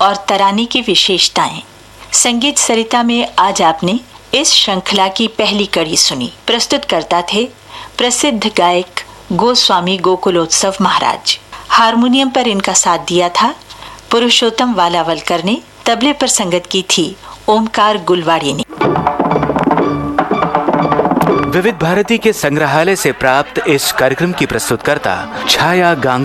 और तराने की विशेषताएं। संगीत सरिता में आज आपने इस श्रृंखला की पहली कड़ी सुनी। प्रस्तुतकर्ता थे प्रसिद्ध गायक गोस्वामी गोकुलोत्सव महाराज। हारमोनियम पर इनका साथ दिया था पुरुषोत्तम वालावलकर ने। तबले पर संगत की थी ओमकार गुलवाड़ी ने। विविध भारती के संग्रहालय से प्राप्त इस कार्यक्रम की प्रस्तुतकर्ता छाया गांग